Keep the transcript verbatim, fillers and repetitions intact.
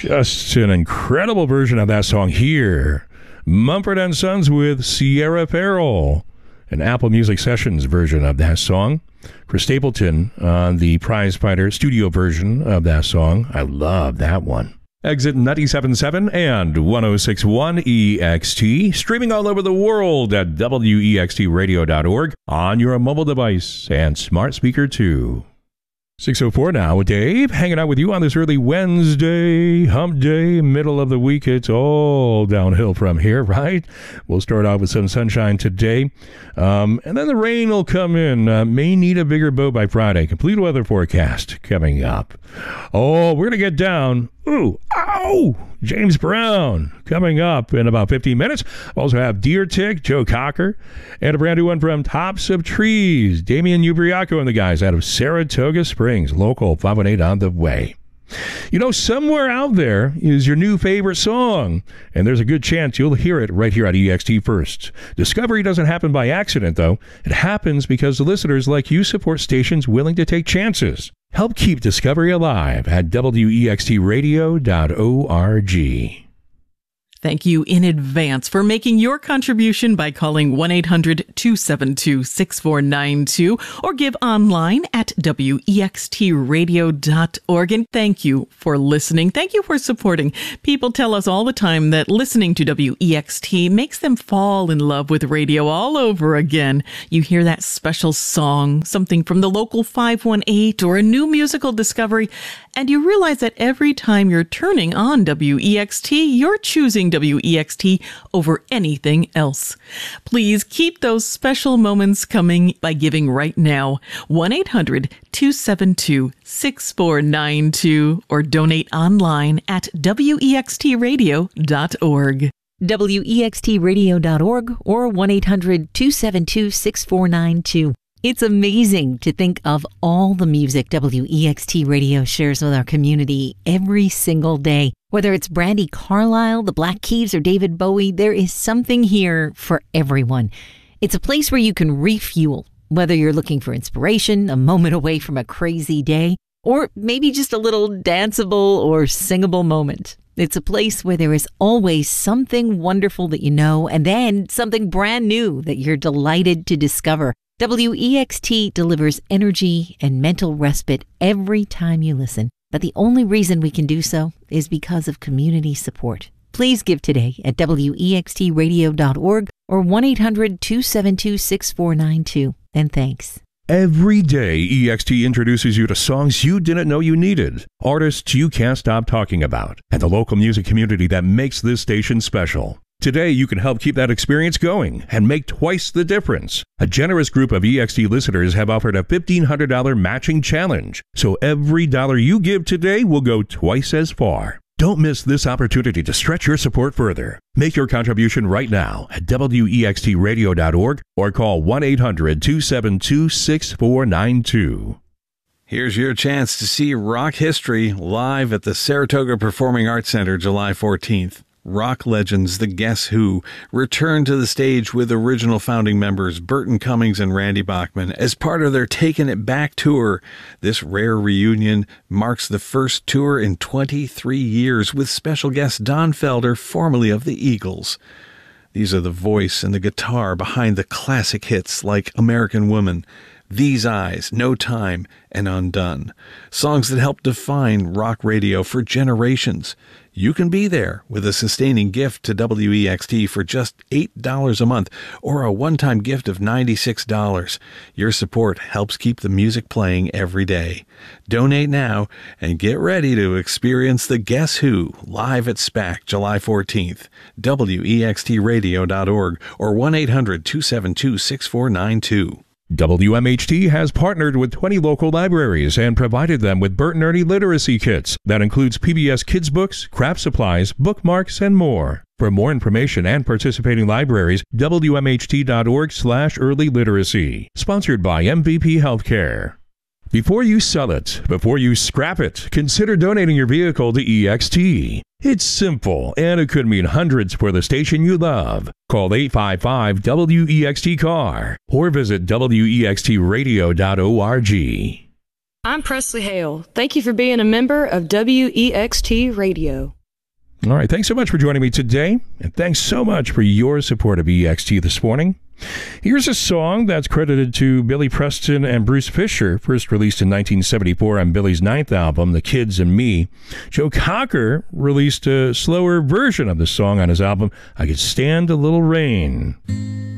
Just an incredible version of that song here. Mumford and Sons with Sierra Farrell. An Apple Music Sessions version of that song. Chris Stapleton on the Prizefighter studio version of that song. I love that one. Exit ninety-seven point seven and one oh six point one E X T, streaming all over the world at W E X T radio dot org on your mobile device and smart speaker too. six oh four now, Dave, hanging out with you on this early Wednesday, hump day, middle of the week. It's all downhill from here, right? We'll start off with some sunshine today, um, and then the rain will come in. Uh, may need a bigger boat by Friday. Complete weather forecast coming up. Oh, we're going to get down. Ooh, ow! James Brown coming up in about fifteen minutes. Also have Deer Tick, Joe Cocker, and a brand new one from Tops of Trees. Damian Ubriaco and the guys out of Saratoga Springs. Local five one eight on the way. You know, somewhere out there is your new favorite song, and there's a good chance you'll hear it right here on E X T first. Discovery doesn't happen by accident, though. It happens because the listeners like you support stations willing to take chances. Help keep Discovery alive at W E X T radio dot org. Thank you in advance for making your contribution by calling one eight hundred two seven two six four nine two or give online at W E X T radio dot org. And thank you for listening. Thank you for supporting. People tell us all the time that listening to W E X T makes them fall in love with radio all over again. You hear that special song, something from the local five one eight or a new musical discovery, and you realize that every time you're turning on W E X T, you're choosing W E X T over anything else. Please keep those special moments coming by giving right now. one eight hundred two seven two six four nine two or donate online at W E X T radio dot org. W E X T radio dot org or one eight hundred two seven two six four nine two. It's amazing to think of all the music W E X T Radio shares with our community every single day. Whether it's Brandi Carlile, the Black Keys, or David Bowie, there is something here for everyone. It's a place where you can refuel, whether you're looking for inspiration, a moment away from a crazy day, or maybe just a little danceable or singable moment. It's a place where there is always something wonderful that you know, and then something brand new that you're delighted to discover. W E X T delivers energy and mental respite every time you listen. But the only reason we can do so is because of community support. Please give today at W E X T radio dot org or one eight hundred two seven two six four nine two. And thanks. Every day, E X T introduces you to songs you didn't know you needed, artists you can't stop talking about, and the local music community that makes this station special. Today, you can help keep that experience going and make twice the difference. A generous group of E X T listeners have offered a fifteen hundred dollars matching challenge, so every dollar you give today will go twice as far. Don't miss this opportunity to stretch your support further. Make your contribution right now at W E X T radio dot org or call one eight hundred two seven two six four nine two. Here's your chance to see Rock History live at the Saratoga Performing Arts Center July fourteenth. Rock legends The Guess Who return to the stage with original founding members Burton Cummings and Randy Bachman as part of their Taking It Back tour. This rare reunion marks the first tour in twenty-three years with special guest Don Felder, formerly of the Eagles. These are the voice and the guitar behind the classic hits like American Woman, These Eyes, No Time, and Undone. Songs that help define rock radio for generations. You can be there with a sustaining gift to W E X T for just eight dollars a month or a one-time gift of ninety-six dollars. Your support helps keep the music playing every day. Donate now and get ready to experience the Guess Who live at SPAC July fourteenth. W E X T radio dot org or one eight hundred two seven two six four nine two. W M H T has partnered with twenty local libraries and provided them with Bert and Ernie literacy kits. That includes P B S Kids books, craft supplies, bookmarks, and more. For more information and participating libraries, W M H T dot org slash early literacy. Sponsored by M V P Healthcare. Before you sell it, before you scrap it, consider donating your vehicle to E X T. It's simple, and it could mean hundreds for the station you love. Call eight five five W E X T C A R or visit W E X T radio dot org. I'm Presley Hale. Thank you for being a member of W E X T Radio. All right, thanks so much for joining me today, and thanks so much for your support of E X T this morning. Here's a song that's credited to Billy Preston and Bruce Fisher, first released in nineteen seventy-four on Billy's ninth album, The Kids and Me. Joe Cocker released a slower version of the song on his album, I Could Stand a Little Rain.